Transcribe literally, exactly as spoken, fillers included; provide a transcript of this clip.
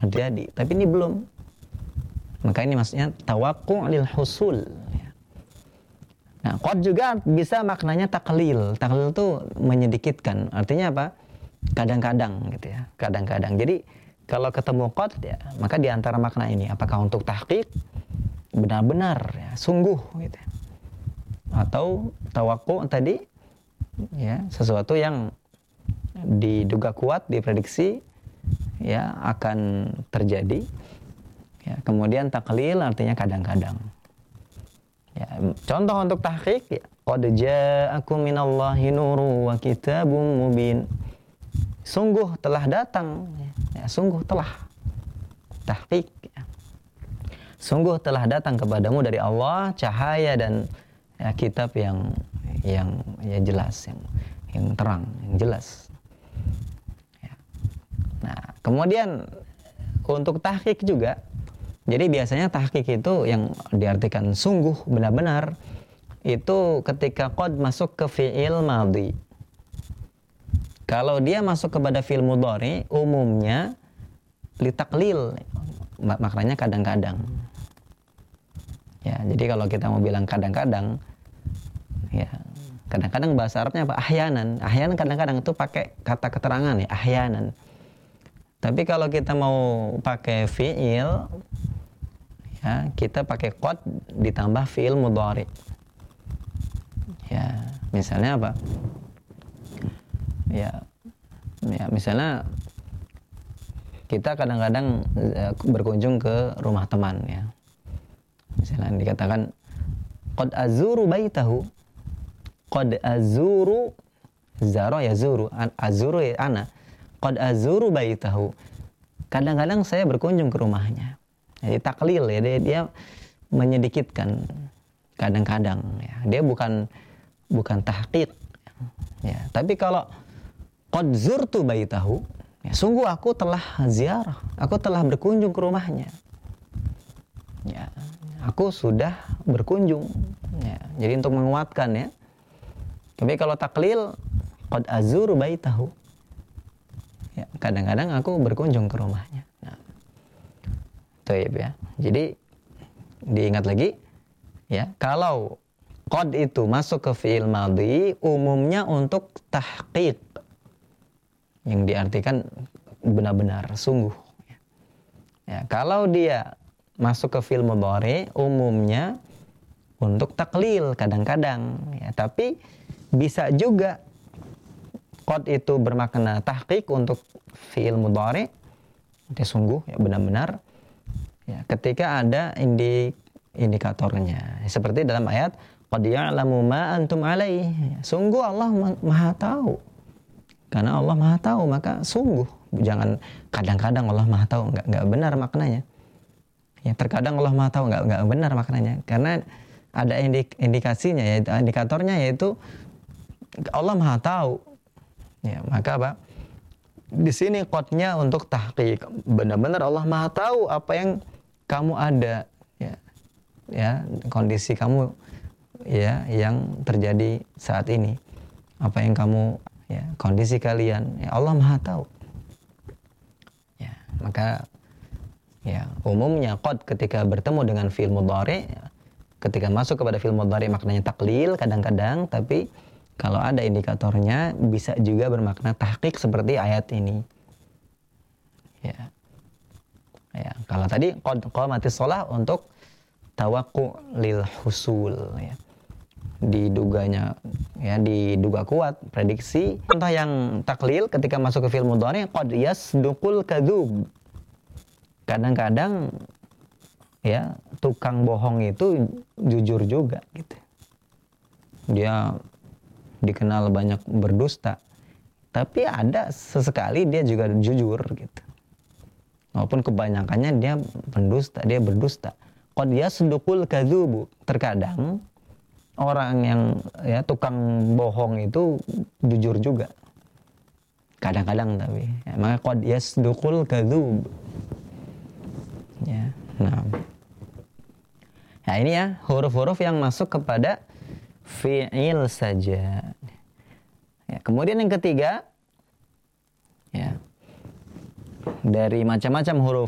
jadi, tapi ini belum. Maka ini maksudnya tawaqqu'u lil husul. Nah, qad juga bisa maknanya taklil. Taklil itu menyedikitkan. Artinya apa? Kadang-kadang gitu ya. Kadang-kadang. Jadi kalau ketemu qad ya, maka di antara makna ini apakah untuk tahqiq benar-benar ya, sungguh gitu. Atau tawaqqu'u tadi ya, sesuatu yang diduga kuat, diprediksi ya akan terjadi. Ya, kemudian taklil artinya kadang-kadang. Ya, contoh untuk tahqiq ya, qad ja'akum minallahi nurun wa kitabun mubin. Sungguh telah datang ya, sungguh telah. Tahqiq ya. Sungguh telah datang kepadamu dari Allah cahaya dan ya, kitab yang yang ya jelas, yang yang terang, yang jelas. Ya. Nah, kemudian untuk tahqiq juga, jadi biasanya tahqiq itu yang diartikan sungguh, benar-benar, itu ketika qad masuk ke fi'il madhi. Kalau dia masuk kepada fi'il mudhari, umumnya litaklil, maknanya kadang-kadang. Ya, jadi kalau kita mau bilang kadang-kadang, ya kadang-kadang bahasa Arabnya apa? Ahyanan. Ahyanan kadang-kadang itu pakai kata keterangan ya, ahyanan. Tapi kalau kita mau pakai fi'il, ya, kita pakai qad ditambah fi'il mudhari. Ya, misalnya apa? Ya, ya misalnya kita kadang-kadang uh, berkunjung ke rumah teman ya. Misalnya dikatakan qad azuru baitahu. Qad azuru, zaro ya zuru, azuru ya ana. Qad azuru baitahu. Kadang-kadang saya berkunjung ke rumahnya. Jadi taklil ya, dia, dia menyedikitkan kadang-kadang ya. Dia bukan bukan tahqiq ya. Tapi kalau qad zurtu baitahu, ya, sungguh aku telah ziarah, aku telah berkunjung ke rumahnya. Ya, aku sudah berkunjung. Ya, jadi untuk menguatkan ya. Tapi kalau taklil qad azuru baitahu. Ya, kadang-kadang aku berkunjung ke rumahnya. Nah, ya. Jadi diingat lagi ya, kalau qad itu masuk ke fi'il madhi umumnya untuk tahqiq yang diartikan benar-benar sungguh. Ya, kalau dia masuk ke fi'il mudhari umumnya untuk taklil kadang-kadang ya, tapi bisa juga qad itu bermakna tahqiq untuk fi'il mudhari, dia sungguh ya, benar-benar. Ya, ketika ada indi, indikatornya seperti dalam ayat qad ya'lamu ma antum alaihi, sungguh Allah Maha tahu. Karena Allah Maha tahu, maka sungguh, jangan kadang-kadang Allah Maha tahu, enggak enggak benar maknanya. Ya, terkadang Allah Maha tahu, enggak enggak benar maknanya. Karena ada indik, indikasinya yaitu indikatornya yaitu Allah Maha tahu. Ya, maka apa? Di sini qadnya untuk tahqiq. Benar-benar Allah Maha tahu apa yang kamu ada, ya, ya kondisi kamu, ya yang terjadi saat ini, apa yang kamu, ya kondisi kalian, ya Allah Maha tahu. Ya, maka ya umumnya qad ketika bertemu dengan fi'il mudhari, ya, ketika masuk kepada fi'il mudhari maknanya taklil kadang-kadang, tapi kalau ada indikatornya bisa juga bermakna tahqiq seperti ayat ini. Ya. Ya, kalau tadi qad qamatis shalah untuk tawaqqu lil husul ya. Diduganya ya, diduga kuat, prediksi. Contoh yang taklil ketika masuk ke fi'il mudhari qad yasduqul kadzub. Kadang-kadang ya tukang bohong itu jujur juga gitu. Dia dikenal banyak berdusta, tapi ada sesekali dia juga jujur gitu. Maupun kebanyakannya dia pendusta, dia berdusta. Qad yasduqul kadzubu. Terkadang orang yang ya tukang bohong itu jujur juga. Kadang-kadang tapi. Ya, maka qad yasduqul kadzub. Ya, nah. Nah, ini ya huruf-huruf yang masuk kepada fi'il saja. Ya, kemudian yang ketiga ya, dari macam-macam huruf